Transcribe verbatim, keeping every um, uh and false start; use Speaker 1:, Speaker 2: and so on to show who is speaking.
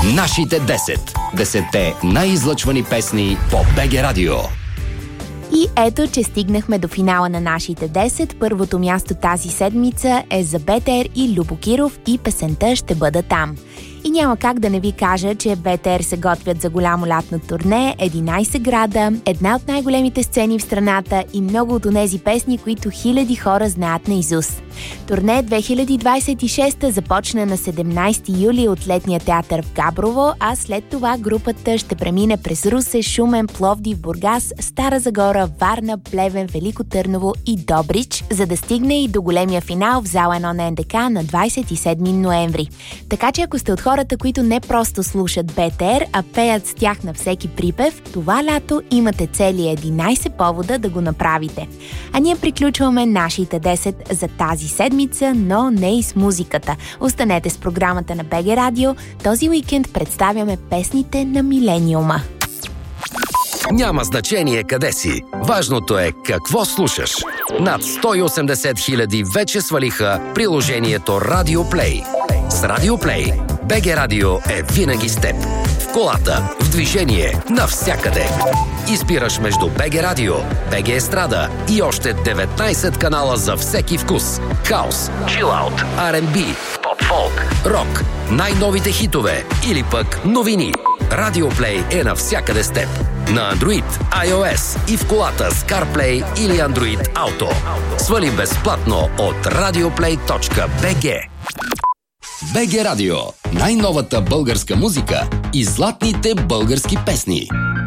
Speaker 1: Нашите десет. Десетте най-излъчвани песни по БГ Радио.
Speaker 2: И ето, че стигнахме до финала на нашите десет. Първото място тази седмица е за БТР и Любо Киров и песента «Ще бъда там». И няма как да не ви кажа, че БТР се готвят за голямо лятно турне, единайсет града, една от най-големите сцени в страната и много от онези песни, които хиляди хора знаят наизуст. Турне две хиляди двайсет и шеста започна на седемнайсети юли от Летния театър в Габрово, а след това групата ще премине през Русе, Шумен, Пловдив, Бургас, Стара Загора, Варна, Плевен, Велико Търново и Добрич, за да стигне и до големия финал в зала едно на НДК на двайсет и седми ноември. Така че ако сте от хората, които не просто слушат БТР, а пеят с тях на всеки припев, това лято имате цели единайсет повода да го направите. А ние приключваме нашите десет за тази седмица, но не и с музиката. Останете с програмата на БГ Радио. Този уикенд представяме песните на милениума.
Speaker 1: Няма значение къде си. Важното е какво слушаш. Над сто и осемдесет хиляди вече свалиха приложението Radio Play. С Radio Play БГ Радио е винаги с теб. В колата, в движение, навсякъде. Избираш между БГ Радио, БГ Естрада и още деветнайсет канала за всеки вкус. Хаус, чилаут, Ар енд Би, поп-фолк, рок, най-новите хитове или пък новини. Radio Play е навсякъде с теб. На Android, iOS и в колата с CarPlay или Android Auto. Свали безплатно от радиоплей точка би джи. БГ Радио. Най-новата българска музика и златните български песни.